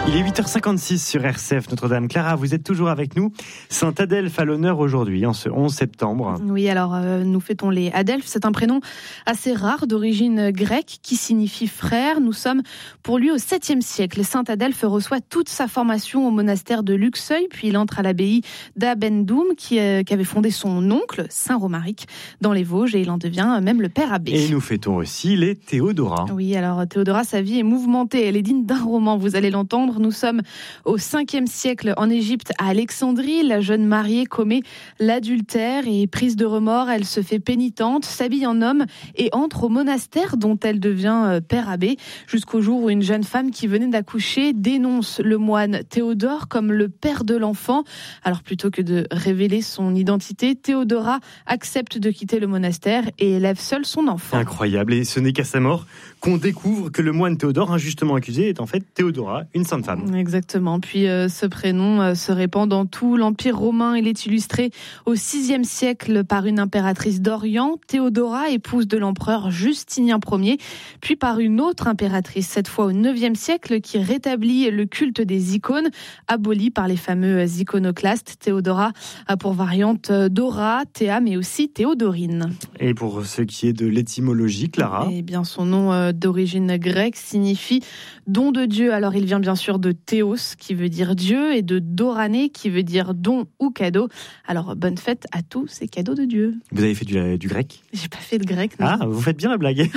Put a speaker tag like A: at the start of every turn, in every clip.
A: Il est 8h56 sur RCF Notre-Dame. Clara, vous êtes toujours avec nous. Saint Adelphe à l'honneur aujourd'hui, en ce 11 septembre.
B: Oui, alors nous fêtons les Adelphes. C'est un prénom assez rare d'origine grecque qui signifie frère. Nous sommes pour lui au 7e siècle. Saint Adelphe reçoit toute sa formation au monastère de Luxeuil, puis il entre à l'abbaye d'Abendoum qui avait fondé son oncle, Saint Romaric, dans les Vosges, et il en devient même le père abbé.
A: Et nous fêtons aussi les Théodoras.
B: Oui, alors Théodora, sa vie est mouvementée. Elle est digne d'un roman, vous allez l'entendre. Nous sommes au 5e siècle en Égypte, à Alexandrie. La jeune mariée commet l'adultère et prise de remords, elle se fait pénitente, s'habille en homme et entre au monastère dont elle devient père abbé, jusqu'au jour où une jeune femme qui venait d'accoucher dénonce le moine Théodore comme le père de l'enfant. Alors plutôt que de révéler son identité, Théodora accepte de quitter le monastère et élève seule son enfant.
A: Incroyable, et ce n'est qu'à sa mort qu'on découvre que le moine Théodore, injustement accusé, est en fait Théodora, une sainte femme.
B: Exactement. Puis ce prénom se répand dans tout l'Empire romain. Il est illustré au 6e siècle par une impératrice d'Orient, Théodora, épouse de l'empereur Justinien Ier, puis par une autre impératrice, cette fois au 9e siècle, qui rétablit le culte des icônes, aboli par les fameux iconoclastes. Théodora a pour variante Dora, Théa, mais aussi Théodorine.
A: Et pour ce qui est de l'étymologie, Clara ?
B: Eh bien, son nom d'origine grecque signifie don de Dieu. Alors, il vient bien sûr de Théos, qui veut dire Dieu, et de Dorané, qui veut dire don ou cadeau. Alors, bonne fête à tous ces cadeaux de Dieu.
A: Vous avez fait du grec ?
B: J'ai pas fait de grec, non.
A: Ah, vous faites bien la blague.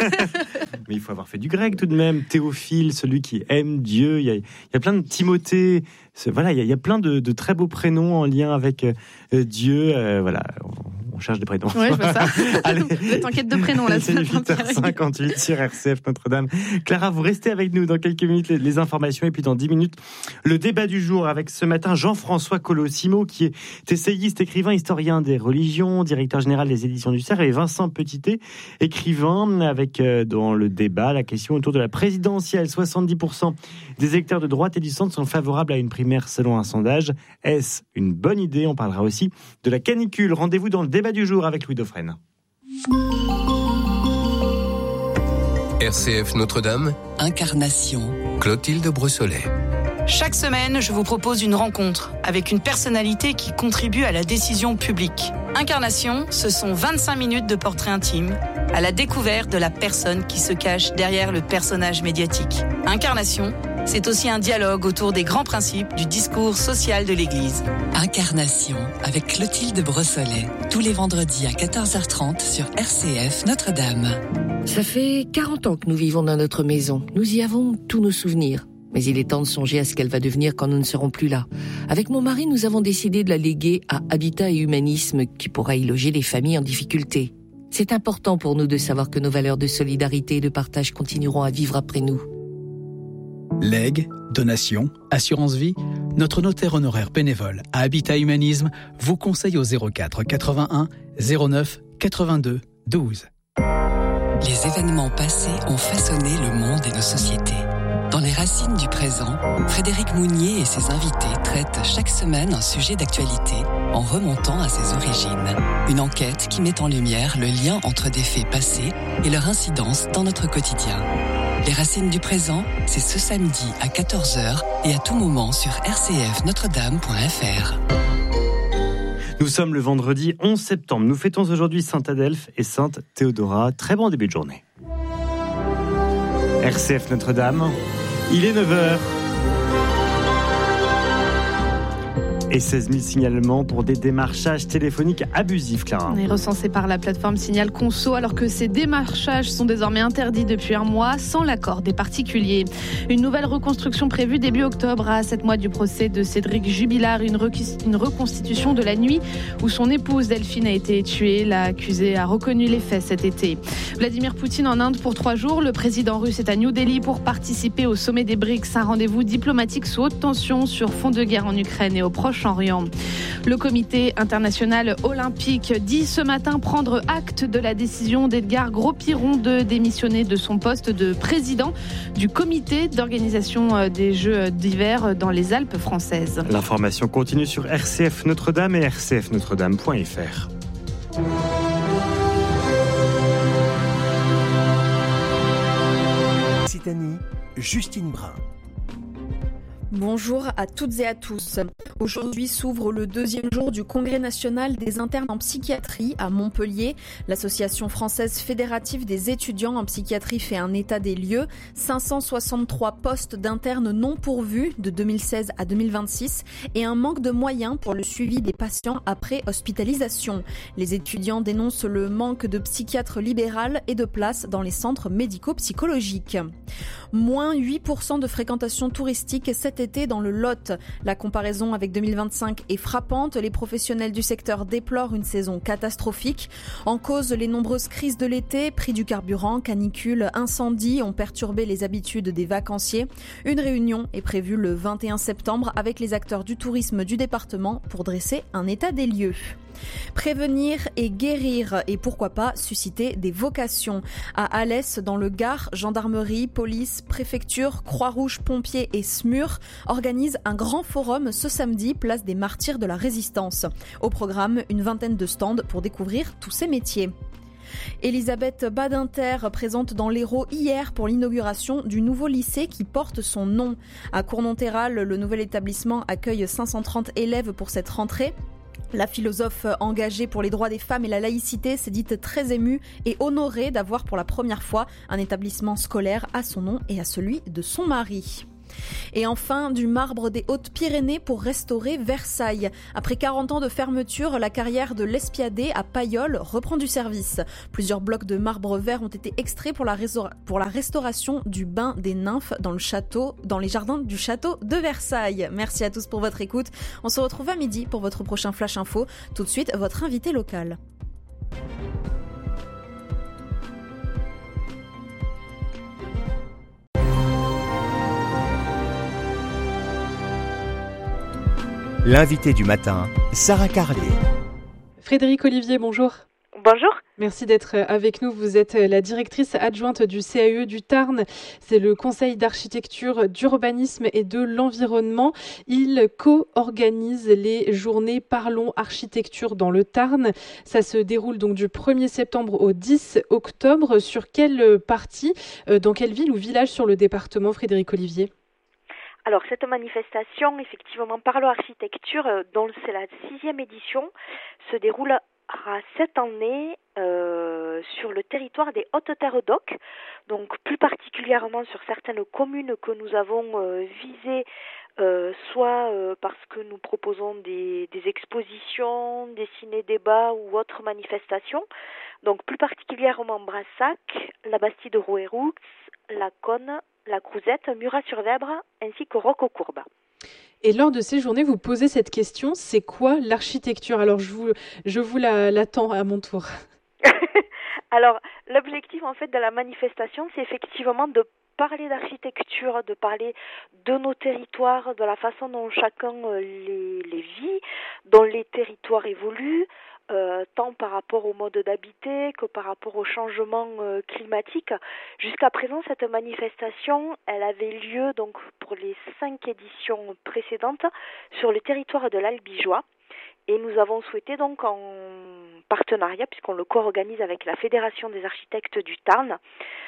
A: Mais il faut avoir fait du grec tout de même. Théophile, celui qui aime Dieu. Il y a plein de Timothée. Voilà, il y a plein de très beaux prénoms en lien avec Dieu. Voilà, on cherche des prénoms.
B: Ouais, je vois ça.
A: Allez.
B: Vous êtes en quête de prénoms, là.
A: C'est 8h58 sur RCF Notre-Dame. Clara, vous restez avec nous dans quelques minutes, les informations, et puis dans 10 minutes, le débat du jour avec ce matin Jean-François Colossimo, qui est essayiste, écrivain, historien des religions, directeur général des éditions du Cerf, et Vincent Petitet, écrivain, avec dans le débat la question autour de la présidentielle. 70% des électeurs de droite et du centre sont favorables à une primaire selon un sondage. Est-ce une bonne idée ? On parlera aussi de la canicule. Rendez-vous dans le débat du jour avec Louis Dauphren.
C: RCF Notre-Dame,
D: Incarnation.
C: Clotilde Brossolet.
E: Chaque semaine, je vous propose une rencontre avec une personnalité qui contribue à la décision publique. Incarnation, ce sont 25 minutes de portrait intime, à la découverte de la personne qui se cache derrière le personnage médiatique. Incarnation, c'est aussi un dialogue autour des grands principes du discours social de l'Église.
D: Incarnation, avec Clotilde Brossolet, tous les vendredis à 14h30 sur RCF Notre-Dame.
F: Ça fait 40 ans que nous vivons dans notre maison. Nous y avons tous nos souvenirs. Mais il est temps de songer à ce qu'elle va devenir quand nous ne serons plus là. Avec mon mari, nous avons décidé de la léguer à Habitat et Humanisme, qui pourra y loger les familles en difficulté. C'est important pour nous de savoir que nos valeurs de solidarité et de partage continueront à vivre après nous.
G: Legs, donations, assurance vie, notre notaire honoraire bénévole à Habitat Humanisme vous conseille au 04 81 09 82 12.
D: Les événements passés ont façonné le monde et nos sociétés. Dans les racines du présent, Frédéric Mounier et ses invités traitent chaque semaine un sujet d'actualité en remontant à ses origines. Une enquête qui met en lumière le lien entre des faits passés et leur incidence dans notre quotidien. Les racines du présent, c'est ce samedi à 14h et à tout moment sur rcfnotredame.fr.
A: Nous sommes le vendredi 11 septembre. Nous fêtons aujourd'hui Saint Adelphe et Sainte Théodora. Très bon début de journée. RCF Notre-Dame, il est 9h. Et 16 000 signalements pour des démarchages téléphoniques abusifs, Clara.
B: On est recensé par la plateforme Signal Conso, alors que ces démarchages sont désormais interdits depuis un mois, sans l'accord des particuliers. Une nouvelle reconstruction prévue début octobre, à 7 mois du procès de Cédric Jubilard, une reconstitution de la nuit où son épouse Delphine a été tuée. L'accusé a reconnu les faits cet été. Vladimir Poutine en Inde pour 3 jours. Le président russe est à New Delhi pour participer au sommet des BRICS, un rendez-vous diplomatique sous haute tension sur fond de guerre en Ukraine et au Proche-Orient. Le comité international olympique dit ce matin prendre acte de la décision d'Edgar Gros-Piron de démissionner de son poste de président du comité d'organisation des Jeux d'hiver dans les Alpes françaises.
A: L'information continue sur RCF Notre-Dame et rcfnotredame.fr.
H: Occitanie, Justine Brun.
C: Bonjour à toutes et à tous. Aujourd'hui s'ouvre le deuxième jour du Congrès national des internes en psychiatrie à Montpellier. L'association française fédérative des étudiants en psychiatrie fait un état des lieux. 563 postes d'internes non pourvus de 2016 à 2026 et un manque de moyens pour le suivi des patients après hospitalisation. Les étudiants dénoncent le manque de psychiatres libérales et de places dans les centres médico-psychologiques. Moins 8% de fréquentation touristique cet été dans le Lot. La comparaison avec 2025 est frappante. Les professionnels du secteur déplorent une saison catastrophique. En cause, les nombreuses crises de l'été, prix du carburant, canicules, incendies ont perturbé les habitudes des vacanciers. Une réunion est prévue le 21 septembre avec les acteurs du tourisme du département pour dresser un état des lieux. Prévenir et guérir et pourquoi pas susciter des vocations. À Alès, dans le Gard, gendarmerie, police, préfecture, Croix-Rouge, pompiers et SMUR organisent un grand forum ce samedi, place des Martyrs de la Résistance. Au programme, une vingtaine de stands pour découvrir tous ces métiers. Elisabeth Badinter présente dans l'Hérault hier pour l'inauguration du nouveau lycée qui porte son nom. À Cournonterral, le nouvel établissement accueille 530 élèves pour cette rentrée. La philosophe engagée pour les droits des femmes et la laïcité s'est dite très émue et honorée d'avoir pour la première fois un établissement scolaire à son nom et à celui de son mari. Et enfin, du marbre des Hautes-Pyrénées pour restaurer Versailles. Après 40 ans de fermeture, la carrière de l'Espiadé à Payolle reprend du service. Plusieurs blocs de marbre vert ont été extraits pour la restauration du bain des nymphes dans les jardins du château de Versailles. Merci à tous pour votre écoute. On se retrouve à midi pour votre prochain Flash Info. Tout de suite, votre invité local.
H: L'invité du matin, Sarah Carlier.
I: Frédéric Olivier, bonjour.
J: Bonjour.
I: Merci d'être avec nous. Vous êtes la directrice adjointe du CAE du Tarn. C'est le Conseil d'architecture, d'urbanisme et de l'environnement. Il co-organise les journées Parlons architecture dans le Tarn. Ça se déroule donc du 1er septembre au 10 octobre. Sur quelle partie, dans quelle ville ou village sur le département, Frédéric Olivier ?
J: Alors cette manifestation, effectivement, Parlons architecture, dont c'est la 6e édition, se déroulera cette année sur le territoire des Hautes-Terres d'Oc, donc plus particulièrement sur certaines communes que nous avons visées, soit parce que nous proposons des expositions, des ciné-débats ou autres manifestations, donc plus particulièrement Brassac, la Bastide de Rouerou, la Cône, la Crouzette, Murat-sur-Vèbre, ainsi que Roc-aux-Courbes.
I: Et lors de ces journées, vous posez cette question, c'est quoi l'architecture ? Alors, je vous l'attends à mon tour.
J: Alors, l'objectif, en fait, de la manifestation, c'est effectivement de parler d'architecture, de parler de nos territoires, de la façon dont chacun les vit, dont les territoires évoluent, tant par rapport au mode d'habiter que par rapport au changement climatique. Jusqu'à présent, cette manifestation, elle avait lieu donc pour les 5 éditions précédentes sur le territoire de l'Albigeois. Et nous avons souhaité donc en partenariat, puisqu'on le co-organise avec la Fédération des architectes du Tarn,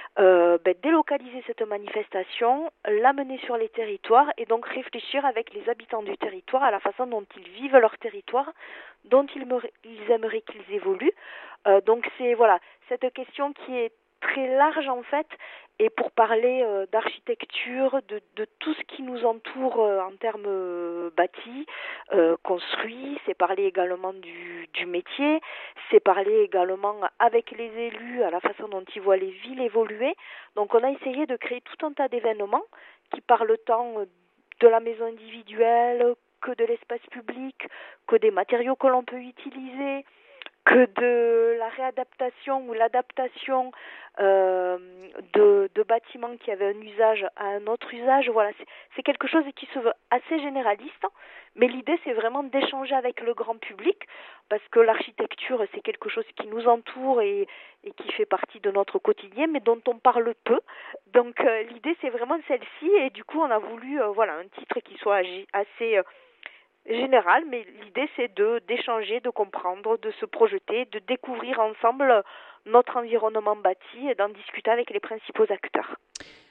J: délocaliser cette manifestation, l'amener sur les territoires et donc réfléchir avec les habitants du territoire à la façon dont ils vivent leur territoire, dont ils aimeraient qu'ils évoluent. Donc c'est cette question qui est très large en fait, et pour parler d'architecture, de tout ce qui nous entoure en termes bâtis, construits, c'est parler également du métier, c'est parler également avec les élus à la façon dont ils voient les villes évoluer. Donc on a essayé de créer tout un tas d'événements qui parlent tant de la maison individuelle que de l'espace public, que des matériaux que l'on peut utiliser, que de la réadaptation ou l'adaptation de bâtiments qui avaient un usage à un autre usage. Voilà, c'est quelque chose qui se veut assez généraliste, mais l'idée c'est vraiment d'échanger avec le grand public, parce que l'architecture c'est quelque chose qui nous entoure et qui fait partie de notre quotidien, mais dont on parle peu. Donc l'idée c'est vraiment celle-ci, et du coup on a voulu un titre qui soit assez général, mais l'idée c'est d'échanger, de comprendre, de se projeter, de découvrir ensemble notre environnement bâti et d'en discuter avec les principaux acteurs.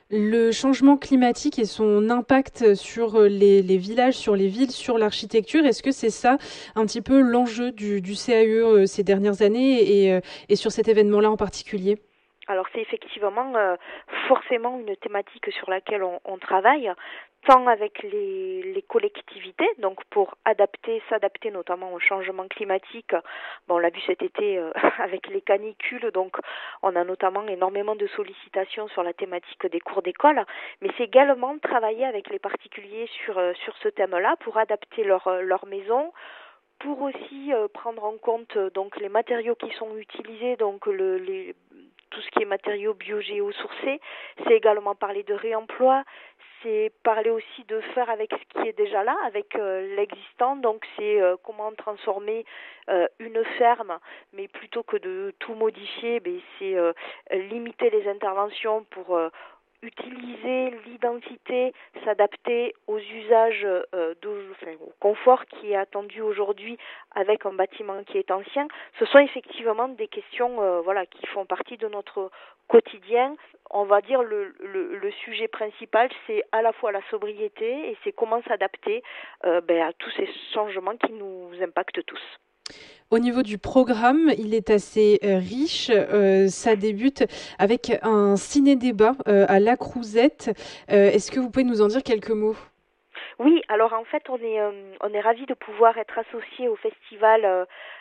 I: Le changement climatique et son impact sur les villages, sur les villes, sur l'architecture, est-ce que c'est ça un petit peu l'enjeu du CAE ces dernières années et sur cet événement-là en particulier ?
J: Alors c'est effectivement forcément une thématique sur laquelle on travaille, tant avec les collectivités, donc pour s'adapter notamment au changement climatique. Bon, on l'a vu cet été avec les canicules, donc on a notamment énormément de sollicitations sur la thématique des cours d'école, mais c'est également travailler avec les particuliers sur ce thème-là pour adapter leur maison, pour aussi prendre en compte donc les matériaux qui sont utilisés, donc tout ce qui est matériaux biogéosourcés. C'est également parler de réemploi, c'est parler aussi de faire avec ce qui est déjà là, avec l'existant. Donc c'est comment transformer une ferme, mais plutôt que de tout modifier, c'est limiter les interventions pour utiliser l'identité, s'adapter aux usages, au confort qui est attendu aujourd'hui avec un bâtiment qui est ancien. Ce sont effectivement des questions qui font partie de notre quotidien. On va dire le sujet principal, c'est à la fois la sobriété et c'est comment s'adapter à tous ces changements qui nous impactent tous.
I: Au niveau du programme, il est assez riche. Ça débute avec un ciné-débat à La Crouzette. Est-ce que vous pouvez nous en dire quelques mots ?
J: Oui, alors en fait, on est ravis de pouvoir être associés au festival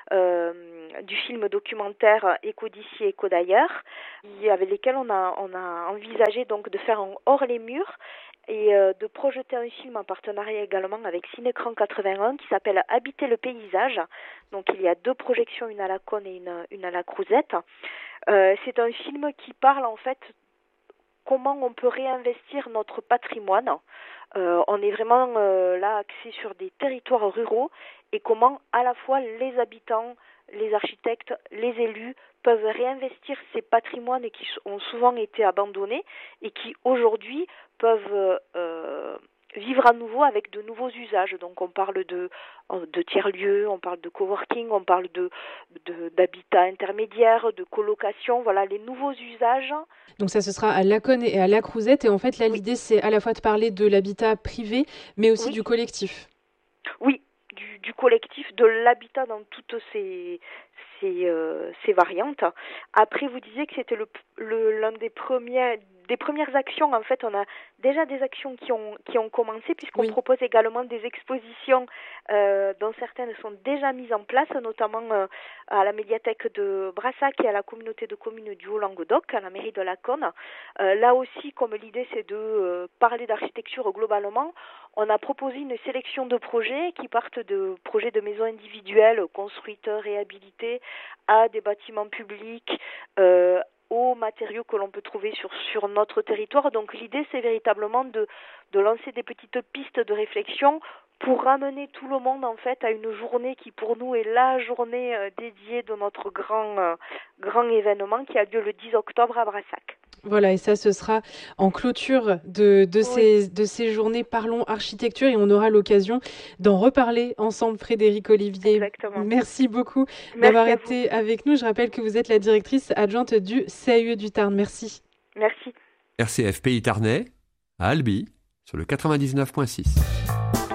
J: du film documentaire Écho d'ici, Écho d'ailleurs, avec lesquels on a envisagé donc de faire un hors les murs et de projeter un film en partenariat également avec Cinécran 81 qui s'appelle Habiter le paysage. Donc il y a 2 projections, une à la Cône et une à la Crouzette. C'est un film qui parle en fait comment on peut réinvestir notre patrimoine. On est vraiment là axé sur des territoires ruraux et comment à la fois les habitants, les architectes, les élus peuvent réinvestir ces patrimoines qui ont souvent été abandonnés et qui aujourd'hui peuvent vivre à nouveau avec de nouveaux usages. Donc on parle de tiers-lieux, on parle de coworking, on parle d'habitat intermédiaire, de colocation, voilà les nouveaux usages.
I: Donc ça, ce sera à La Cône et à La Crouzette. Et en fait, là, l'idée, c'est à la fois de parler de l'habitat privé, mais aussi du collectif.
J: Oui, du collectif, de l'habitat dans toutes ces variantes. Après, vous disiez que c'était l'un des premières actions. En fait, on a déjà des actions qui ont commencé puisqu'on propose également des expositions dont certaines sont déjà mises en place, notamment à la médiathèque de Brassac et à la communauté de communes du Haut-Languedoc, à la mairie de la Cône. Là aussi, comme l'idée c'est de parler d'architecture globalement, on a proposé une sélection de projets qui partent de projets de maisons individuelles construites, réhabilitées, à des bâtiments publics, aux matériaux que l'on peut trouver sur notre territoire. Donc l'idée, c'est véritablement de lancer des petites pistes de réflexion pour ramener tout le monde en fait à une journée qui pour nous est la journée dédiée de notre grand événement qui a lieu le 10 octobre à Brassac.
I: Voilà, et ça, ce sera en clôture de ces journées Parlons Architecture et on aura l'occasion d'en reparler ensemble, Frédérique Olivier.
J: Exactement.
I: Merci beaucoup d'avoir été avec nous. Je rappelle que vous êtes la directrice adjointe du CAE du Tarn. Merci.
J: Merci.
K: RCF Pays Tarnais, à Albi, sur le 99.6.